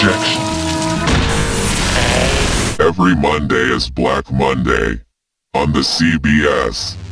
magic. Every Monday is Black Monday on the CBS.